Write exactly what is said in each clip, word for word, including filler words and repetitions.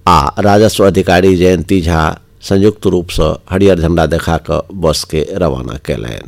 आ राजस्व अधिकारी जयंती झा संयुक्त रूप से हरियर झंडा देखा कर बस के रवाना कैलन।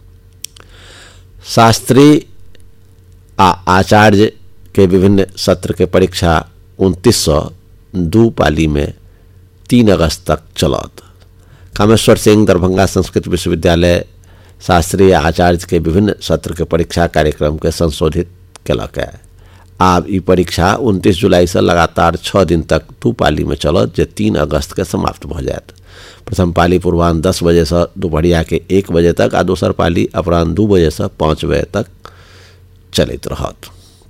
शास्त्री आ आचार्य के विभिन्न सत्र के परीक्षा उनतीस सौ दो पाली में तीन अगस्त तक चलत। कामेश्वर सिंह दरभंगा संस्कृत विश्वविद्यालय शास्त्रीय आचार्य के विभिन्न सत्र के परीक्षा कार्यक्रम के संशोधित कलक है। आब ई परीक्षा उनतीस जुलाई से लगातार छः दिन तक दू पाली में चलत, जे तीन अगस्त के समाप्त भ जायत। प्रथम पाली पूर्वाह्न दस बजे से दोपहरिया के एक बजे तक आ दोसर पाली अपराह्न दू बजे से पाँच बजे तक चलित रहत।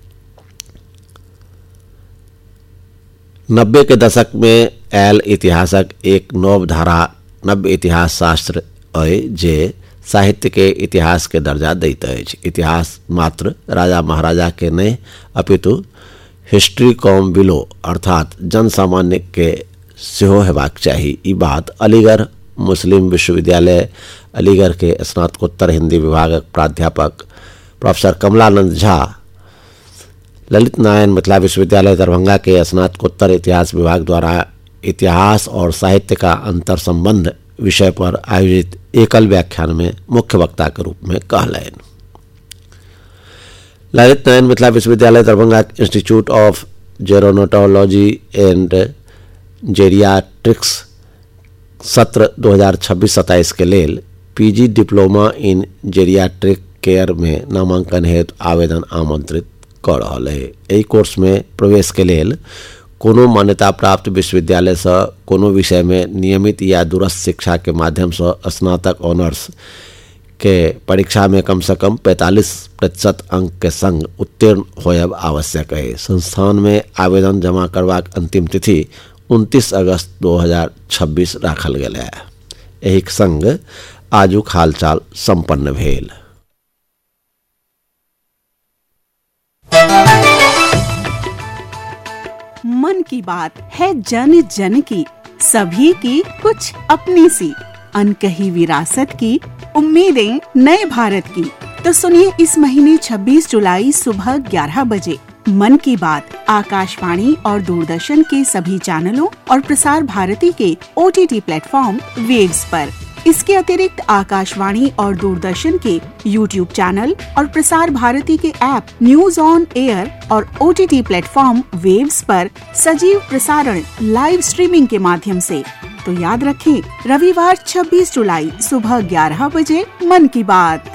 नब्बे के दशक में आयल इतिहासक एक नव धारा नव्य इतिहास शास्त्र अइ जे साहित्य के इतिहास के दर्जा दैत अछि। इतिहास मात्र राजा महाराजा के नहीं अपितु हिस्ट्री कॉम बिलो अर्थात जन सामान्य के सेहो हेबाक चाही। ई बात अलीगढ़ मुस्लिम विश्वविद्यालय अलीगढ़ के स्नातकोत्तर हिंदी विभागक प्राध्यापक प्रोफेसर कमलानंद झा, ललित नारायण मिथिला विश्वविद्यालय दरभंगा के स्नातकोत्तर इतिहास विभाग द्वारा इतिहास और साहित्य का अंतर संबंध विषय पर आयोजित एकल व्याख्यान में मुख्य वक्ता के रूप में कहलन। ललित नारायण मिथिला विश्वविद्यालय Darbhanga institute of जेरोनोटोलॉजी and geriatrics सत्र दो हज़ार छब्बीस सत्ताईस के लेल PG diploma in geriatric care में नामांकन हेतु आवेदन आमंत्रित कर रहा है। एहि कोर्स में प्रवेश के लेल कोनो मान्यता प्राप्त विश्वविद्यालय से कोनो विषय में नियमित या दूरस्थ शिक्षा के माध्यम से स्नातक ऑनर्स के परीक्षा में कम से कम पैंतालीस प्रतिशत अंक के संग उत्तीर्ण होयब आवश्यक है। संस्थान में आवेदन जमा करबाक अंतिम तिथि उनतीस अगस्त दो हज़ार छब्बीस राखल गेल है। एहि संग आजुक हालचाल संपन्न भेल। मन की बात है जन जन की, सभी की कुछ अपनी सी, अनकही विरासत की, उम्मीदें नए भारत की। तो सुनिए इस महीने छब्बीस जुलाई सुबह ग्यारह बजे मन की बात आकाशवाणी और दूरदर्शन के सभी चैनलों और प्रसार भारती के ओटीटी प्लेटफॉर्म वेव्स पर। इसके अतिरिक्त आकाशवाणी और दूरदर्शन के यूट्यूब चैनल और प्रसार भारती के ऐप न्यूज ऑन एयर और ओटीटी प्लेटफॉर्म वेव्स पर सजीव प्रसारण लाइव स्ट्रीमिंग के माध्यम से। तो याद रखें, रविवार छब्बीस जुलाई सुबह ग्यारह बजे मन की बात।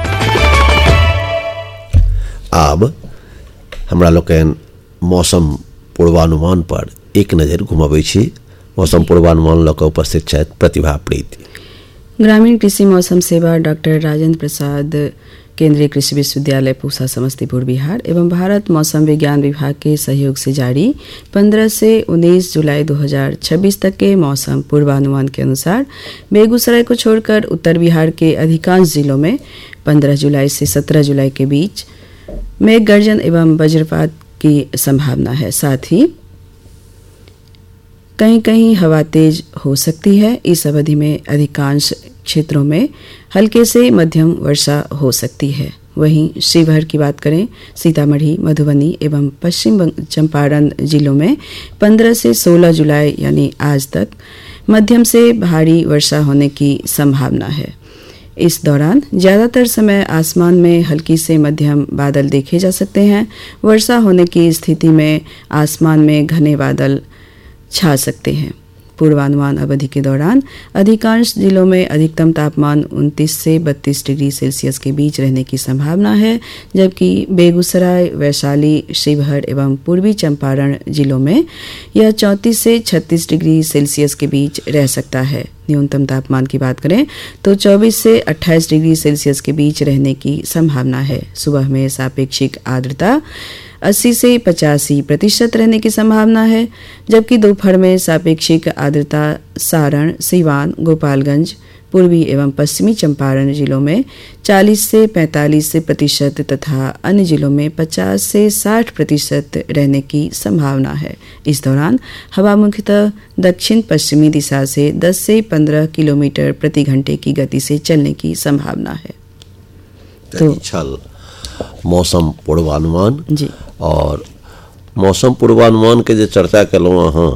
अब हमरा लोकन मौसम पूर्वानुमान पर एक नजर घुमाबै छी। मौसम पूर्वानुमान लऽ कऽ उपस्थित छथि प्रतिभा प्रीति। ग्रामीण कृषि मौसम सेवा डॉक्टर राजेंद्र प्रसाद केंद्रीय कृषि विश्वविद्यालय पूसा समस्तीपुर बिहार एवं भारत मौसम विज्ञान विभाग के सहयोग से जारी पंद्रह से उन्नीस जुलाई दो हज़ार छब्बीस तक के मौसम पूर्वानुमान के अनुसार बेगूसराय को छोड़कर उत्तर बिहार के अधिकांश जिलों में पंद्रह जुलाई से सत्रह जुलाई के बीच मेघ गर्जन एवं वज्रपात की संभावना है। साथ ही कहीं कहीं हवा तेज हो सकती है। इस अवधि में अधिकांश क्षेत्रों में हल्के से मध्यम वर्षा हो सकती है। वहीं शिवहर की बात करें, सीतामढ़ी, मधुबनी एवं पश्चिम चंपारण जिलों में पंद्रह से सोलह जुलाई यानी आज तक मध्यम से भारी वर्षा होने की संभावना है। इस दौरान ज़्यादातर समय आसमान में हल्की से मध्यम बादल देखे जा सकते हैं। वर्षा होने की स्थिति में आसमान में घने बादल छा सकते हैं। पूर्वानुमान अवधि के दौरान अधिकांश जिलों में अधिकतम तापमान उनतीस से बत्तीस डिग्री सेल्सियस के बीच रहने की संभावना है, जबकि बेगूसराय, वैशाली, शिवहर एवं पूर्वी चंपारण जिलों में यह चौंतीस से छत्तीस डिग्री सेल्सियस के बीच रह सकता है। न्यूनतम तापमान की बात करें तो चौबीस से अट्ठाईस डिग्री सेल्सियस के बीच रहने की संभावना है। सुबह में सापेक्षिक आर्द्रता अस्सी से पचासी प्रतिशत रहने की संभावना है, जबकि दोपहर में सापेक्षिक आर्द्रता सारण, सीवान, गोपालगंज, पूर्वी एवं पश्चिमी चंपारण जिलों में चालीस से पैंतालीस प्रतिशत तथा अन्य जिलों में पचास से साठ प्रतिशत रहने की संभावना है। इस दौरान हवा मुख्यतः दक्षिण पश्चिमी दिशा से दस से पंद्रह किलोमीटर प्रति घंटे की गति से चलने की संभावना है। तो मौसम पूर्वानुमान जी और मौसम पूर्वानुमान के जो चर्चा कलहुँ अहाँ